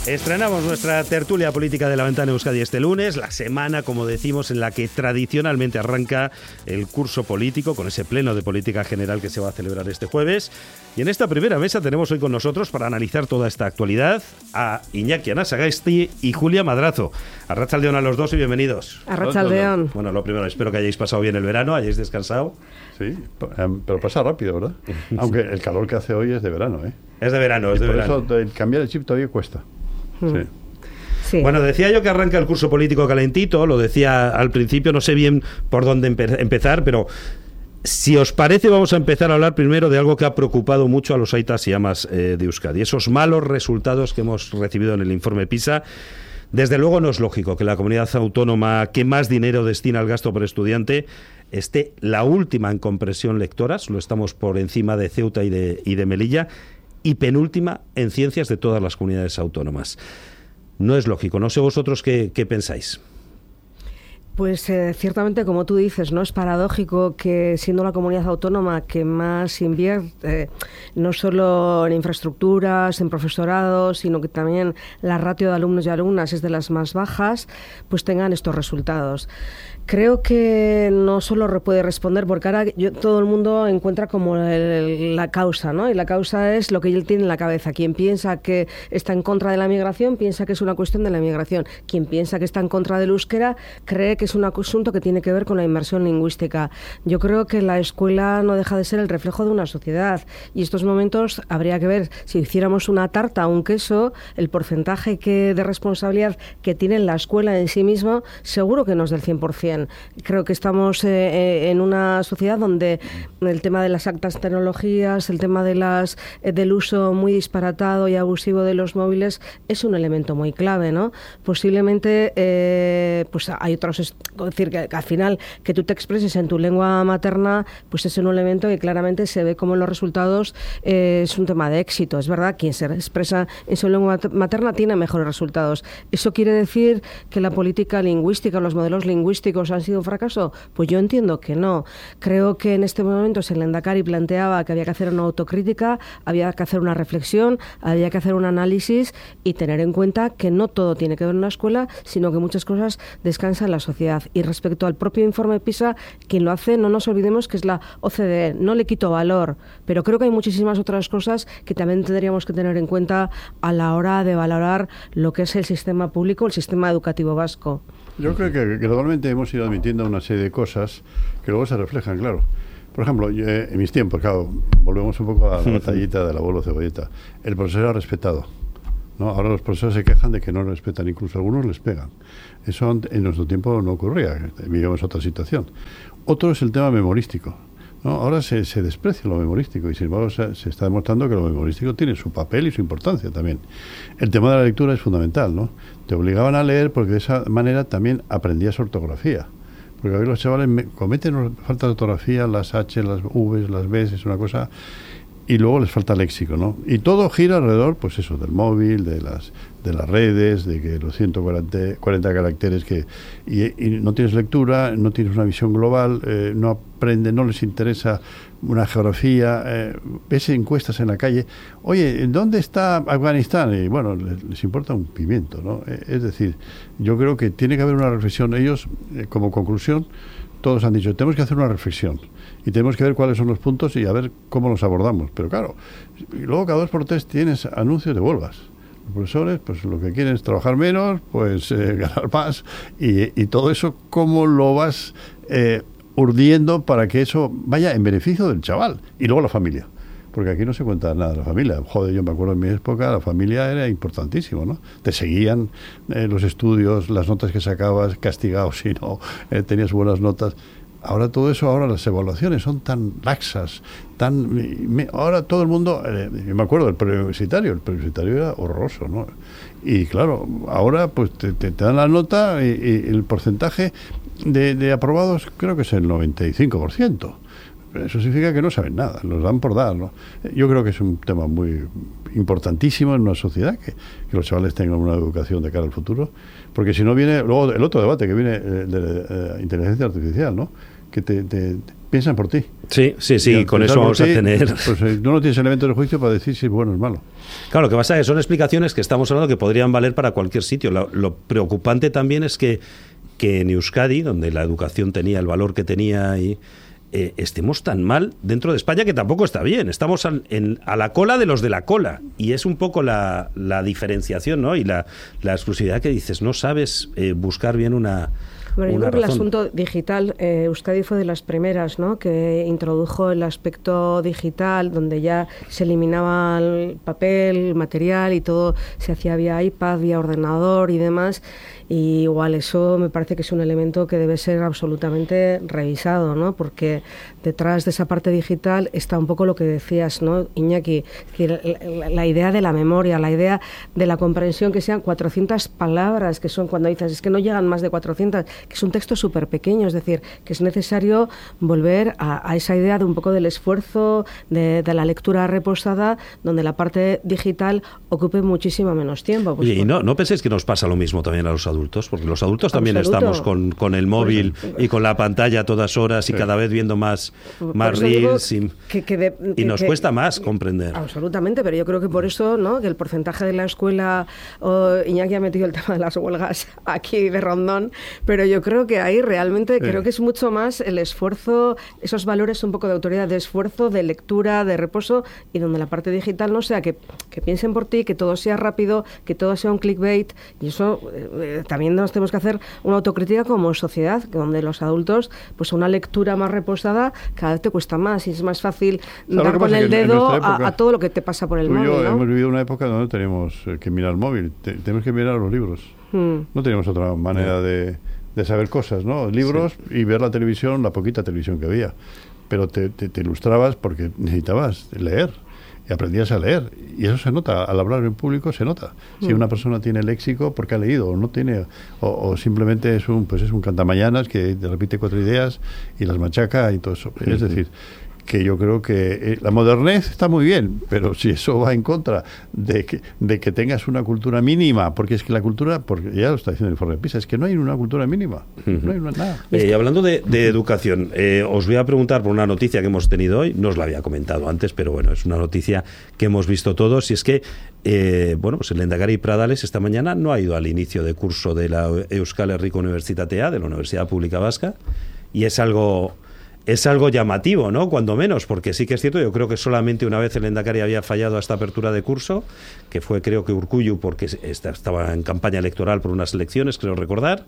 Estrenamos nuestra tertulia política de La Ventana Euskadi este lunes, la semana, como decimos, en la que tradicionalmente arranca el curso político, con ese pleno de política general que se va a celebrar este jueves. Y en esta primera mesa tenemos hoy con nosotros, para analizar toda esta actualidad, a Iñaki Anasagasti y Julia Madrazo. Arratsaldeon a los dos y bienvenidos. Arratsaldeon. Bueno, lo primero, espero que hayáis pasado bien el verano, hayáis descansado. Sí, pero pasa rápido, ¿verdad? Aunque el calor que hace hoy es de verano, ¿eh? Es de verano, es de verano. Por eso cambiar el chip todavía cuesta. Sí. Sí. Bueno, decía yo que arranca el curso político calentito, lo decía al principio, no sé bien por dónde empezar, pero si os parece vamos a empezar a hablar primero de algo que ha preocupado mucho a los aitas y amas de Euskadi, esos malos resultados que hemos recibido en el informe PISA. Desde luego no es lógico que la comunidad autónoma que más dinero destina al gasto por estudiante esté la última en compresión lectoras, lo estamos por encima de Ceuta y de Melilla, y penúltima en ciencias de todas las comunidades autónomas. No es lógico, no sé vosotros qué pensáis. Pues ciertamente, como tú dices, no es paradójico que, siendo la comunidad autónoma que más invierte, no solo en infraestructuras, en profesorado, sino que también la ratio de alumnos y alumnas es de las más bajas, pues tengan estos resultados. Creo que no solo puede responder, porque ahora todo el mundo encuentra como la causa, ¿no? Y la causa es lo que él tiene en la cabeza. Quien piensa que está en contra de la migración, piensa que es una cuestión de la migración. Quien piensa que está en contra del euskera, cree que es un asunto que tiene que ver con la inmersión lingüística. Yo creo que la escuela no deja de ser el reflejo de una sociedad. Y estos momentos habría que ver, si hiciéramos una tarta o un queso, el porcentaje de responsabilidad que tiene la escuela en sí misma, seguro que no es del 100%. Creo que estamos en una sociedad donde el tema de las altas tecnologías, el tema del uso muy disparatado y abusivo de los móviles es un elemento muy clave, ¿no? Posiblemente pues hay otros, es decir, que al final que tú te expreses en tu lengua materna, pues es un elemento que claramente se ve como en los resultados es un tema de éxito. Es verdad, quien se expresa en su lengua materna tiene mejores resultados. ¿Eso quiere decir que la política lingüística, los modelos lingüísticos han sido un fracaso? Pues yo entiendo que no. Creo que en este momento el Lehendakari planteaba que había que hacer una autocrítica, había que hacer una reflexión, había que hacer un análisis y tener en cuenta que no todo tiene que ver en la escuela, sino que muchas cosas descansan en la sociedad. Y respecto al propio informe PISA, quien lo hace, no nos olvidemos que es la OCDE. No le quito valor, pero creo que hay muchísimas otras cosas que también tendríamos que tener en cuenta a la hora de valorar lo que es el sistema público, el sistema educativo vasco. Yo creo que gradualmente hemos ido admitiendo una serie de cosas que luego se reflejan, claro. Por ejemplo, en mis tiempos, claro, volvemos un poco a la batallita del abuelo Cebolleta. El profesor era respetado, ¿no? Ahora los profesores se quejan de que no respetan, incluso algunos les pegan. Eso en nuestro tiempo no ocurría, vivíamos otra situación. Otro es el tema memorístico, ¿no? Ahora se desprecia lo memorístico y sin embargo se está demostrando que lo memorístico tiene su papel y su importancia también. El tema de la lectura es fundamental, ¿no? Te obligaban a leer porque de esa manera también aprendías ortografía. Porque hoy los chavales cometen falta de ortografía, las H, las V, las B, es una cosa, y luego les falta léxico, ¿no? Y todo gira alrededor, pues eso, del móvil, de las redes, de que los 140 caracteres y no tienes lectura, no tienes una visión global, no aprenden, no les interesa una geografía, ves encuestas en la calle, oye, ¿dónde está Afganistán? Y bueno, les importa un pimiento, ¿no? Es decir, yo creo que tiene que haber una reflexión. Ellos, como conclusión, todos han dicho, tenemos que hacer una reflexión y tenemos que ver cuáles son los puntos y a ver cómo los abordamos. Pero claro, y luego cada 2 por 3 tienes anuncios de huelgas. Los profesores, pues lo que quieren es trabajar menos, pues ganar más, y todo eso, ¿cómo lo vas urdiendo para que eso vaya en beneficio del chaval? Y luego la familia, porque aquí no se cuenta nada de la familia. Joder, yo me acuerdo en mi época, la familia era importantísimo, ¿no? Te seguían los estudios, las notas que sacabas, castigado si no tenías buenas notas. Ahora todo eso, ahora las evaluaciones son tan laxas, ahora todo el mundo, yo me acuerdo del preuniversitario era horroroso, ¿no? Y claro, ahora pues te dan la nota y el porcentaje de aprobados creo que es el 95%. Eso significa que no saben nada, los dan por dar, ¿no? Yo creo que es un tema muy importantísimo en una sociedad, que los chavales tengan una educación de cara al futuro, porque si no viene luego el otro debate que viene de inteligencia artificial, ¿no? Que te piensan por ti. Sí, con eso vamos a tener... Pues no tienes elementos de juicio para decir si es bueno o es malo. Claro, lo que pasa es que son explicaciones que estamos hablando que podrían valer para cualquier sitio. Lo preocupante también es que en Euskadi, donde la educación tenía el valor que tenía, estemos tan mal dentro de España, que tampoco está bien. Estamos a la cola de los de la cola. Y es un poco la diferenciación, ¿no? Y la exclusividad que dices, no sabes buscar bien una... Bueno, yo creo que razón. el asunto digital, Euskadi fue de las primeras, ¿no?, que introdujo el aspecto digital, donde ya se eliminaba el papel, el material y todo se hacía vía iPad, vía ordenador y demás. Y igual eso me parece que es un elemento que debe ser absolutamente revisado, ¿no? Porque detrás de esa parte digital está un poco lo que decías, ¿no, Iñaki? Es decir, la idea de la memoria, la idea de la comprensión, que sean 400 palabras, que son cuando dices, es que no llegan más de 400, que es un texto súper pequeño, es decir, que es necesario volver a esa idea de un poco del esfuerzo, de la lectura reposada, donde la parte digital ocupe muchísimo menos tiempo. Pues, y no penséis que nos pasa lo mismo también a los adultos, porque los adultos también estamos con el móvil y con la pantalla a todas horas y cada vez viendo más reels y nos cuesta más comprender. Absolutamente, pero yo creo que por eso, ¿no?, que el porcentaje de la escuela, Iñaki ha metido el tema de las huelgas aquí de Rondón, pero yo creo que ahí realmente creo que es mucho más el esfuerzo, esos valores un poco de autoridad, de esfuerzo, de lectura, de reposo, y donde la parte digital no sea que piensen por ti, que todo sea rápido, que todo sea un clickbait, y eso también nos tenemos que hacer una autocrítica como sociedad, donde los adultos, pues una lectura más reposada cada vez te cuesta más y es más fácil dar con el dedo a todo lo que te pasa por el móvil, ¿no? Hemos vivido una época donde tenemos que mirar el móvil, tenemos que mirar los libros. No teníamos otra manera de saber cosas, ¿no? Libros y ver la televisión, la poquita televisión que había. Pero te ilustrabas porque necesitabas leer. Y aprendías a leer, y eso se nota, al hablar en público se nota. Si una persona tiene léxico porque ha leído, o no tiene, o simplemente es un cantamañanas que te repite 4 ideas y las machaca y todo eso. Es decir, que yo creo que la modernez está muy bien, pero si eso va en contra de que tengas una cultura mínima, porque es que la cultura, porque ya lo está diciendo el informe de PISA, es que no hay una cultura mínima, no hay nada. Hablando de educación, os voy a preguntar por una noticia que hemos tenido hoy, no os la había comentado antes, pero bueno, es una noticia que hemos visto todos, y es que pues el Lehendakari Pradales esta mañana no ha ido al inicio de curso de la Euskal Herriko Unibertsitatea, de la Universidad Pública Vasca, y es algo llamativo, ¿no? Cuando menos, porque sí que es cierto, yo creo que solamente una vez el Lehendakari había fallado a esta apertura de curso, que fue, creo que Urkullu, porque estaba en campaña electoral por unas elecciones, creo recordar.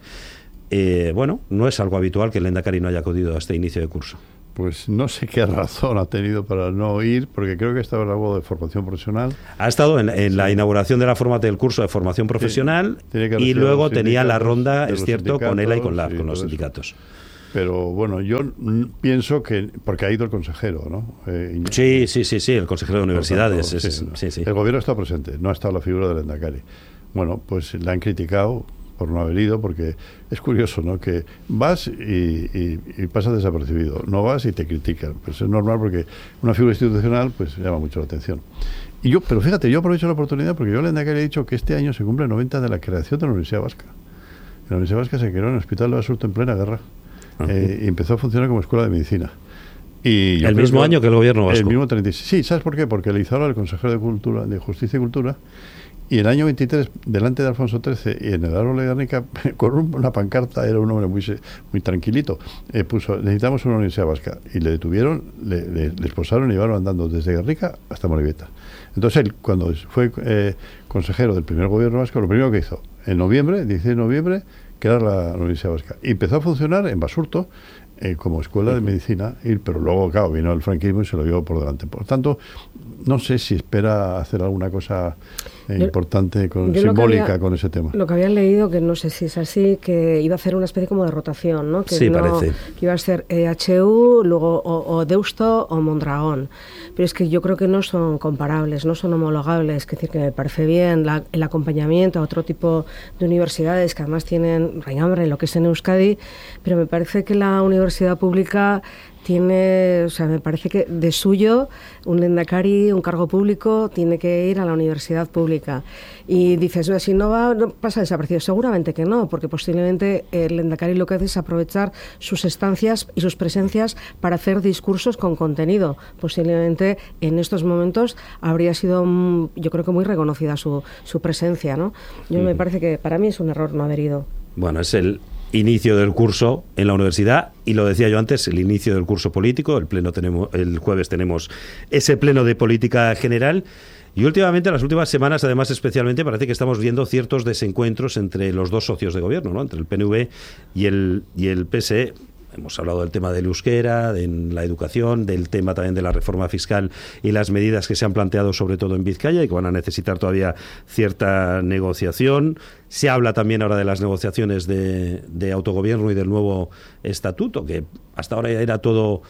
No es algo habitual que el Lehendakari no haya acudido a este inicio de curso. Pues no sé qué razón ha tenido para no ir, porque creo que estaba en algo de formación profesional. Ha estado en la inauguración de la del curso de formación profesional, y luego tenía la ronda, es cierto, con ELA y con LAB, con los sindicatos. Pero bueno, yo pienso que, porque ha ido el consejero, ¿no? Sí, el consejero de universidades. Sí. El gobierno está presente, no ha estado la figura del Lehendakari. Bueno, pues la han criticado por no haber ido, porque es curioso, ¿no?, que vas y pasas desapercibido, no vas y te critican. Pues es normal, porque una figura institucional pues llama mucho la atención. Pero fíjate, yo aprovecho la oportunidad porque yo al Lehendakari he dicho que este año se cumple 90 de la creación de la Universidad Vasca. La Universidad Vasca se creó en el Hospital de Basurto en plena guerra. Y empezó a funcionar como escuela de medicina. Y el mismo año que el gobierno vasco. El mismo 36. Sí, ¿sabes por qué? Porque le hizo ahora el consejero de Justicia y Cultura, y el año 23, delante de Alfonso XIII, y en el árbol de Guernica, con una pancarta, era un hombre muy tranquilito, puso: necesitamos una universidad vasca. Y le detuvieron, le esposaron y llevaron andando desde Guernica hasta Morevieta. Entonces él, cuando fue consejero del primer gobierno vasco, lo primero que hizo, en noviembre, 16 de noviembre, crear la Universidad Vasca. Y empezó a funcionar en Basurto como escuela de medicina, pero luego, claro, vino el franquismo y se lo llevó por delante. Por tanto, no sé si espera hacer alguna cosa importante, simbólica con ese tema. Lo que habían leído, que no sé si es así, que iba a hacer una especie como de rotación, ¿no? Que sí, parece. Que iba a ser EHU, luego o Deusto o Mondragón. Pero es que yo creo que no son comparables, no son homologables. Es decir, que me parece bien el acompañamiento a otro tipo de universidades que además tienen regambre en lo que es en Euskadi, pero me parece que la Universidad universidad pública tiene, o sea, me parece que de suyo un lehendakari, un cargo público, tiene que ir a la universidad pública. Y dices, si no va, no pasa desaparecido. Seguramente que no, porque posiblemente el lehendakari lo que hace es aprovechar sus estancias y sus presencias para hacer discursos con contenido. Posiblemente en estos momentos habría sido, yo creo que muy reconocida su presencia, ¿no? Yo me parece que para mí es un error no haber ido. Bueno, es el inicio del curso en la universidad y lo decía yo antes, el inicio del curso político. El jueves tenemos ese pleno de política general y últimamente, en las últimas semanas, además especialmente, parece que estamos viendo ciertos desencuentros entre los dos socios de gobierno, ¿no? Entre el PNV y el PSE. Hemos hablado del tema del euskera, de la educación, del tema también de la reforma fiscal y las medidas que se han planteado sobre todo en Vizcaya y que van a necesitar todavía cierta negociación. Se habla también ahora de las negociaciones de autogobierno y del nuevo estatuto, que hasta ahora ya estaba todo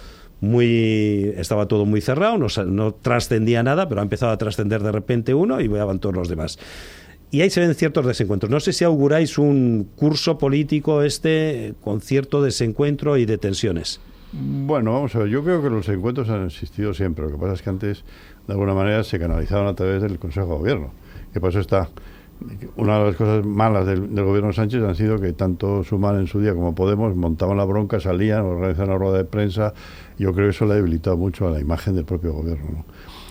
muy cerrado, no trascendía nada, pero ha empezado a trascender de repente uno y van todos los demás. Y ahí se ven ciertos desencuentros. No sé si auguráis un curso político con cierto desencuentro y de tensiones. Bueno, vamos a ver. Yo creo que los encuentros han existido siempre. Lo que pasa es que antes, de alguna manera, se canalizaban a través del Consejo de Gobierno. Que por eso está... Una de las cosas malas del gobierno Sánchez han sido que tanto Sumar en su día como Podemos montaban la bronca, salían, organizaban una rueda de prensa. Yo creo que eso le ha debilitado mucho a la imagen del propio gobierno, ¿no?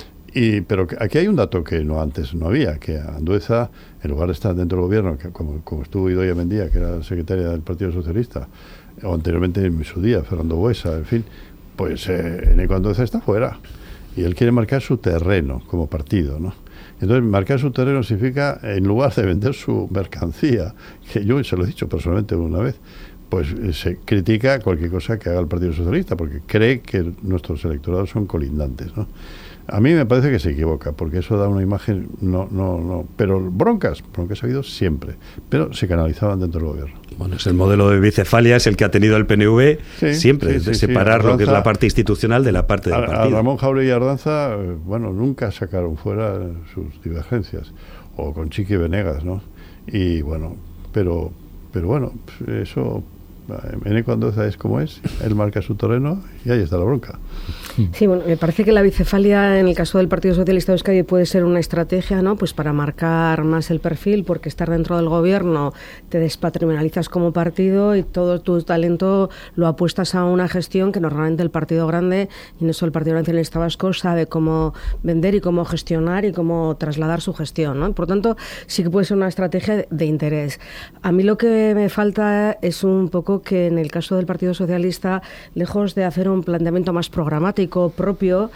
Pero aquí hay un dato que antes no había, que Andueza, en lugar de estar dentro del gobierno, que como estuvo Idoia Mendía, que era secretaria del Partido Socialista, o anteriormente en su día, Fernando Buesa, en fin, pues Eneco Andueza está fuera. Y él quiere marcar su terreno como partido, ¿no? Entonces, marcar su terreno significa, en lugar de vender su mercancía, que yo se lo he dicho personalmente una vez, pues se critica cualquier cosa que haga el Partido Socialista, porque cree que nuestros electorados son colindantes, ¿no? A mí me parece que se equivoca, porque eso da una imagen, no. Pero broncas ha habido siempre, pero se canalizaban dentro del gobierno. Bueno, es el modelo de bicefalia, es el que ha tenido el PNV siempre, de separar lo que es la parte institucional de la parte del partido. A Ramón Jáuregui y Ardanza, nunca sacaron fuera sus divergencias, o con Chiqui Venegas, ¿no? Y bueno, pero bueno, eso... Eneco Andueza es como es, él marca su terreno y ahí está la bronca. Sí, bueno, me parece que la bicefalia en el caso del Partido Socialista de Euskadi puede ser una estrategia, ¿no? Pues para marcar más el perfil, porque estar dentro del gobierno te despatrimonializas como partido y todo tu talento lo apuestas a una gestión que normalmente el partido grande, y no solo el Partido Nacionalista Vasco, sabe cómo vender y cómo gestionar y cómo trasladar su gestión, ¿no? Por lo tanto, sí que puede ser una estrategia de interés. A mí lo que me falta es un poco que en el caso del Partido Socialista, lejos de hacer un planteamiento más programático propio,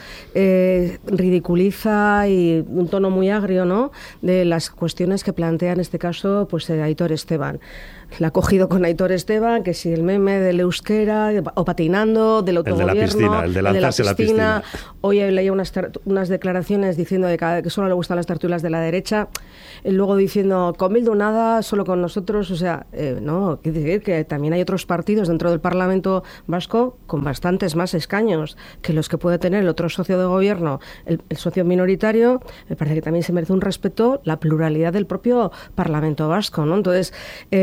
ridiculiza y un tono muy agrio, ¿no?, de las cuestiones que plantea en este caso pues Aitor Esteban. La ha cogido con Aitor Esteban, que si el meme del euskera, o patinando, del autogobierno, el de lanzarse a la piscina. Hoy leía unas declaraciones diciendo que solo le gustan las tertulias de la derecha, y luego diciendo, con Bildu nada, solo con nosotros. O sea, no, quiere decir que también hay otros partidos dentro del Parlamento Vasco con bastantes más escaños que los que puede tener el otro socio de gobierno, el socio minoritario. Me parece que también se merece un respeto la pluralidad del propio Parlamento Vasco, ¿no? Entonces,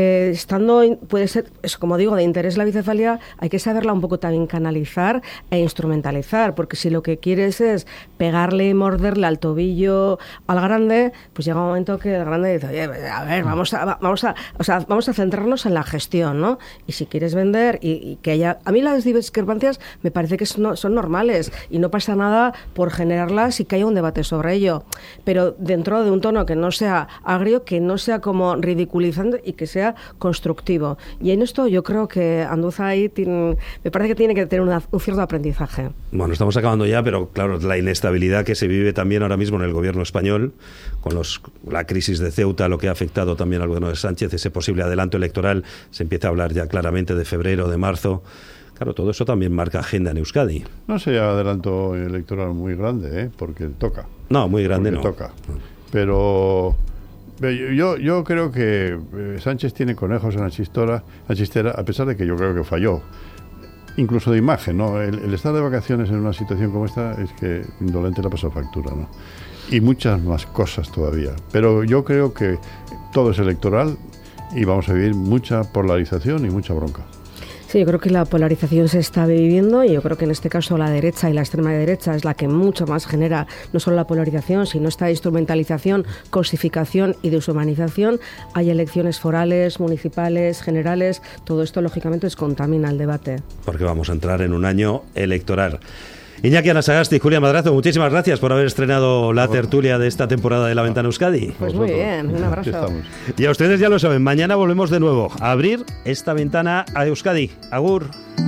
puede ser, eso, como digo, de interés la bicefalia, hay que saberla un poco también canalizar e instrumentalizar, porque si lo que quieres es pegarle y morderle al tobillo al grande, pues llega un momento que el grande dice, oye, a ver, vamos a centrarnos en la gestión, ¿no? Y si quieres vender y que haya... A mí las discrepancias me parece que son normales y no pasa nada por generarlas y que haya un debate sobre ello, pero dentro de un tono que no sea agrio, que no sea como ridiculizando y que sea constructivo. Y en esto yo creo que Andueza ahí me parece que tiene que tener un cierto aprendizaje. Bueno, estamos acabando ya, pero claro, la inestabilidad que se vive también ahora mismo en el gobierno español, con la crisis de Ceuta, lo que ha afectado también al gobierno de Sánchez, ese posible adelanto electoral, se empieza a hablar ya claramente de febrero, de marzo. Claro, todo eso también marca agenda en Euskadi. No sería adelanto electoral muy grande, porque toca. No, muy grande porque no. Toca. Pero... Yo creo que Sánchez tiene conejos en la chistera, a pesar de que yo creo que falló, incluso de imagen, ¿no? El estar de vacaciones en una situación como esta es que indolente le ha pasado factura, ¿no? Y muchas más cosas todavía. Pero yo creo que todo es electoral y vamos a vivir mucha polarización y mucha bronca. Sí, yo creo que la polarización se está viviendo y yo creo que en este caso la derecha y la extrema derecha es la que mucho más genera no solo la polarización, sino esta instrumentalización, cosificación y deshumanización. Hay elecciones forales, municipales, generales, todo esto lógicamente descontamina el debate. Porque vamos a entrar en un año electoral. Iñaki Anasagasti y Julia Madrazo, muchísimas gracias por haber estrenado la tertulia de esta temporada de La Ventana Euskadi. Pues muy bien, un abrazo. Y a ustedes ya lo saben, mañana volvemos de nuevo a abrir esta ventana a Euskadi. Agur.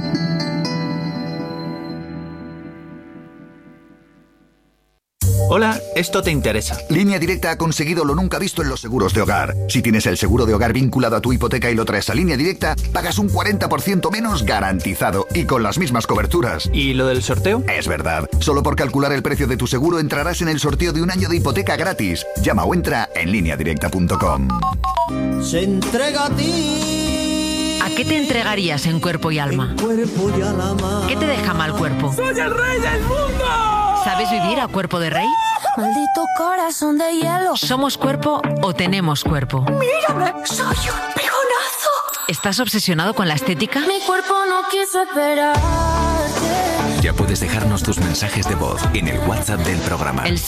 Hola, esto te interesa. Línea Directa ha conseguido lo nunca visto en los seguros de hogar. Si tienes el seguro de hogar vinculado a tu hipoteca y lo traes a Línea Directa, pagas un 40% menos garantizado y con las mismas coberturas. ¿Y lo del sorteo? Es verdad. Solo por calcular el precio de tu seguro entrarás en el sorteo de un año de hipoteca gratis. Llama o entra en lineadirecta.com. Se entrega a ti. ¿A qué te entregarías en cuerpo y alma? Cuerpo y alma. ¿Qué te deja mal cuerpo? ¡Soy el rey del mundo! ¿Sabes vivir a cuerpo de rey? Maldito corazón de hielo. ¿Somos cuerpo o tenemos cuerpo? Mírame, soy un pegonazo. ¿Estás obsesionado con la estética? Mi cuerpo no quiso esperarte. Ya puedes dejarnos tus mensajes de voz en el WhatsApp del programa. El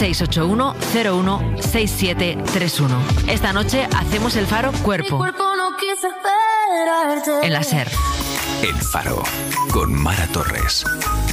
681-01-6731. Esta noche hacemos el Faro Cuerpo. Mi cuerpo no quiso esperarte. En la SER. El Faro, con Mara Torres.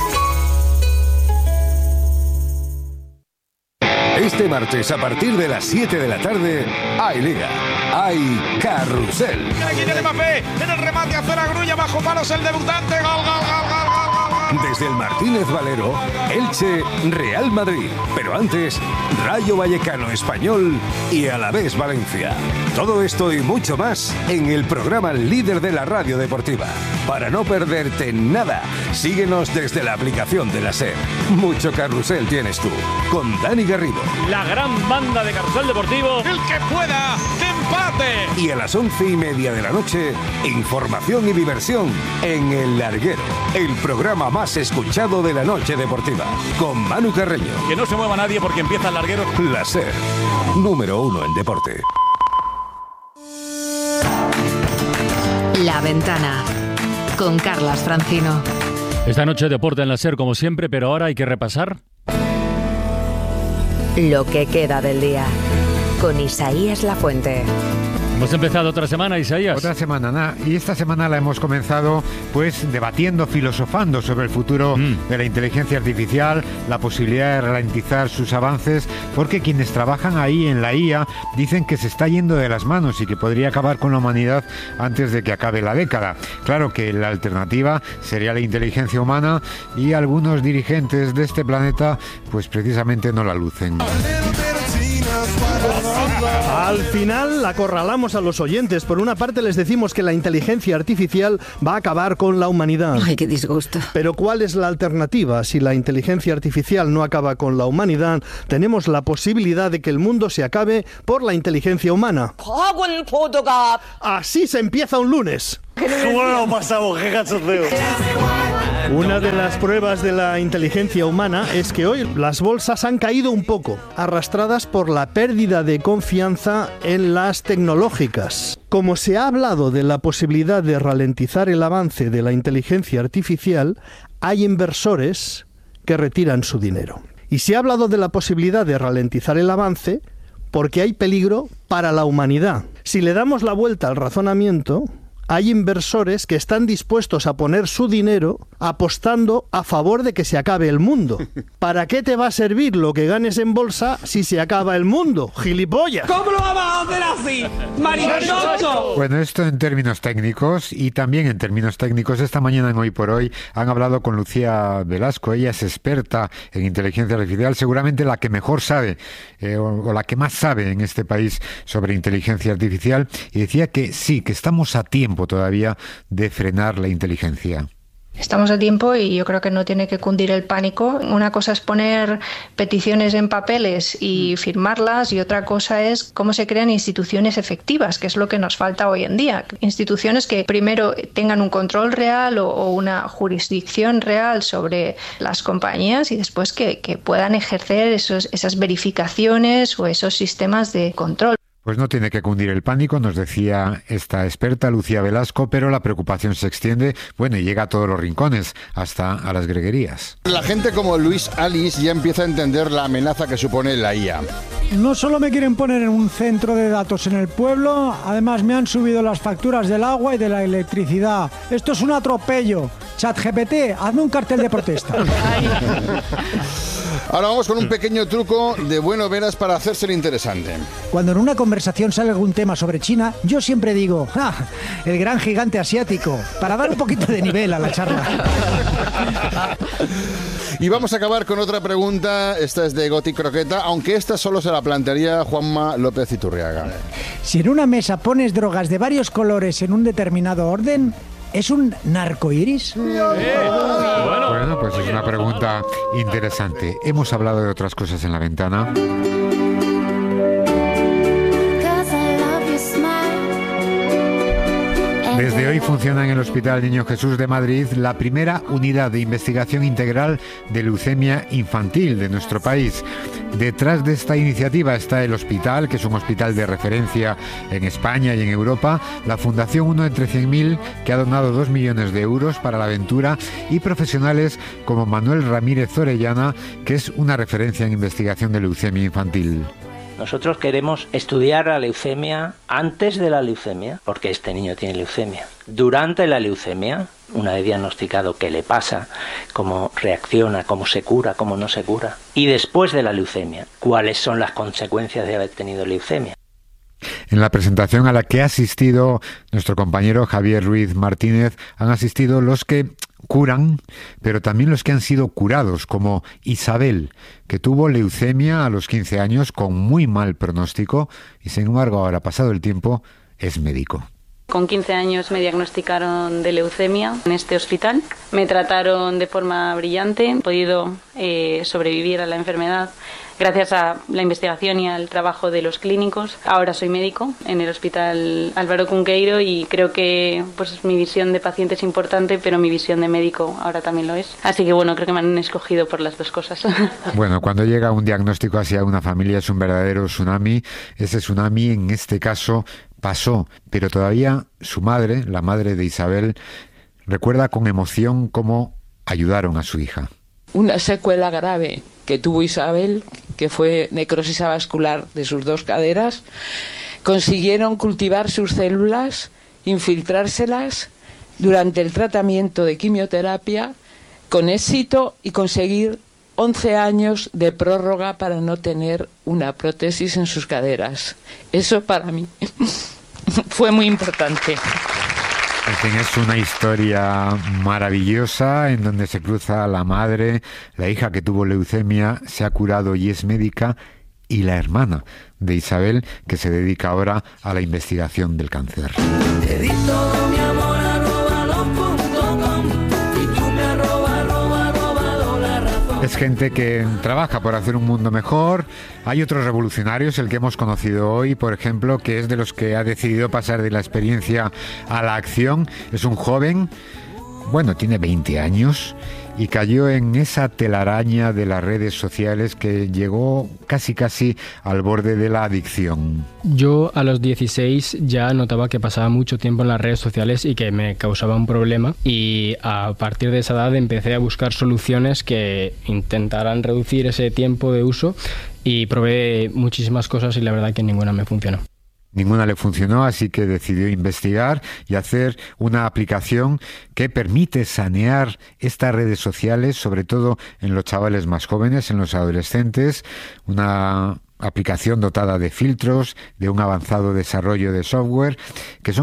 Este martes, a partir de las 7 de la tarde, hay Liga, hay Carrusel. Aquí tiene Mbappé, en el remate hace la grulla, bajo palos el debutante, gol, gol, gol, gol, gol. Desde el Martínez Valero, Elche, Real Madrid. Pero antes, Rayo Vallecano Español y Alavés Valencia. Todo esto y mucho más en el programa líder de la radio deportiva. Para no perderte nada, síguenos desde la aplicación de la SER. Mucho Carrusel tienes tú, con Dani Garrido. La gran banda de Carrusel Deportivo. El que pueda, que empate. Y a las 11:30 de la noche, información y diversión en El Larguero, el programa más escuchado de la noche deportiva, con Manu Carreño. Que no se mueva nadie porque empieza El Larguero. La SER, número 1 en deporte. La Ventana, con Carlas Francino. Esta noche deporte en la SER como siempre, pero ahora hay que repasar lo que queda del día, con Isaías Lafuente. Hemos empezado otra semana, Isaías. Otra semana, y esta semana la hemos comenzado pues debatiendo, filosofando sobre el futuro de la inteligencia artificial, la posibilidad de ralentizar sus avances, porque quienes trabajan ahí en la IA dicen que se está yendo de las manos y que podría acabar con la humanidad antes de que acabe la década. Claro que la alternativa sería la inteligencia humana y algunos dirigentes de este planeta pues precisamente no la lucen. Al final acorralamos a los oyentes. Por una parte les decimos que la inteligencia artificial va a acabar con la humanidad. Ay, qué disgusto. Pero ¿cuál es la alternativa? Si la inteligencia artificial no acaba con la humanidad, tenemos la posibilidad de que el mundo se acabe por la inteligencia humana. Así se empieza un lunes. ¿Cómo lo pasamos? ¡Qué cachondeo! Una de las pruebas de la inteligencia humana es que hoy las bolsas han caído un poco, arrastradas por la pérdida de confianza en las tecnológicas. Como se ha hablado de la posibilidad de ralentizar el avance de la inteligencia artificial, hay inversores que retiran su dinero. Y se ha hablado de la posibilidad de ralentizar el avance porque hay peligro para la humanidad. Si le damos la vuelta al razonamiento, hay inversores que están dispuestos a poner su dinero apostando a favor de que se acabe el mundo. ¿Para qué te va a servir lo que ganes en bolsa si se acaba el mundo, gilipollas? ¿Cómo lo vamos a hacer así? ¡Maricocho! Bueno, esto en términos técnicos y también en términos técnicos. Esta mañana en Hoy por Hoy han hablado con Lucía Velasco. Ella es experta en inteligencia artificial, seguramente la que mejor sabe o la que más sabe en este país sobre inteligencia artificial, y decía que sí, que estamos a tiempo todavía de frenar la inteligencia. Estamos a tiempo y yo creo que no tiene que cundir el pánico. Una cosa es poner peticiones en papeles y firmarlas, y otra cosa es cómo se crean instituciones efectivas, que es lo que nos falta hoy en día. Instituciones que primero tengan un control real o una jurisdicción real sobre las compañías, y después que puedan ejercer esas verificaciones o esos sistemas de control. Pues no tiene que cundir el pánico, nos decía esta experta Lucía Velasco, pero la preocupación se extiende, bueno, y llega a todos los rincones, hasta a las greguerías. La gente como Luis Alice ya empieza a entender la amenaza que supone la IA. No solo me quieren poner en un centro de datos en el pueblo, además me han subido las facturas del agua y de la electricidad. Esto es un atropello. ChatGPT, hazme un cartel de protesta. Ahora vamos con un pequeño truco de Bueno Veras para hacerse el interesante. Cuando en una conversación sale algún tema sobre China, yo siempre digo, ¡ah! El gran gigante asiático, para dar un poquito de nivel a la charla. Y vamos a acabar con otra pregunta, esta es de Goti Croqueta, aunque esta solo se la plantearía Juanma López Iturriaga. Si en una mesa pones drogas de varios colores en un determinado orden, ¿es un narcoiris? Bueno, pues es una pregunta interesante. Hemos hablado de otras cosas en la ventana. Desde hoy funciona en el Hospital Niño Jesús de Madrid la primera unidad de investigación integral de leucemia infantil de nuestro país. Detrás de esta iniciativa está el hospital, que es un hospital de referencia en España y en Europa, la Fundación Uno entre 100.000, que ha donado 2 millones de euros para la aventura, y profesionales como Manuel Ramírez Orellana, que es una referencia en investigación de leucemia infantil. Nosotros queremos estudiar la leucemia antes de la leucemia, porque este niño tiene leucemia. Durante la leucemia, una vez diagnosticado qué le pasa, cómo reacciona, cómo se cura, cómo no se cura. Y después de la leucemia, cuáles son las consecuencias de haber tenido leucemia. En la presentación a la que ha asistido nuestro compañero Javier Ruiz Martínez, han asistido los que curan, pero también los que han sido curados, como Isabel, que tuvo leucemia a los 15 años con muy mal pronóstico y sin embargo ahora, pasado el tiempo, es médico. Con 15 años me diagnosticaron de leucemia en este hospital. Me trataron de forma brillante. He podido sobrevivir a la enfermedad gracias a la investigación y al trabajo de los clínicos. Ahora soy médico en el Hospital Álvaro Cunqueiro y creo que pues mi visión de paciente es importante, pero mi visión de médico ahora también lo es. Así que bueno, creo que me han escogido por las dos cosas. Bueno, cuando llega un diagnóstico hacia una familia es un verdadero tsunami. Ese tsunami en este caso pasó, pero todavía su madre, la madre de Isabel, recuerda con emoción cómo ayudaron a su hija. Una secuela grave que tuvo Isabel, que fue necrosis avascular de sus 2 caderas, consiguieron cultivar sus células, infiltrárselas durante el tratamiento de quimioterapia con éxito y conseguir 11 años de prórroga para no tener una prótesis en sus caderas. Eso para mí fue muy importante. En fin, es una historia maravillosa en donde se cruza la madre, la hija que tuvo leucemia, se ha curado y es médica, y la hermana de Isabel, que se dedica ahora a la investigación del cáncer. Es gente que trabaja por hacer un mundo mejor. Hay otros revolucionarios, el que hemos conocido hoy, por ejemplo, que es de los que ha decidido pasar de la experiencia a la acción. Es un joven, bueno, tiene 20 años y cayó en esa telaraña de las redes sociales que llegó casi al borde de la adicción. Yo a los 16 ya notaba que pasaba mucho tiempo en las redes sociales y que me causaba un problema, y a partir de esa edad empecé a buscar soluciones que intentaran reducir ese tiempo de uso, y probé muchísimas cosas y la verdad que ninguna me funcionó. Ninguna le funcionó, así que decidió investigar y hacer una aplicación que permite sanear estas redes sociales, sobre todo en los chavales más jóvenes, en los adolescentes. Una aplicación dotada de filtros, de un avanzado desarrollo de software, que son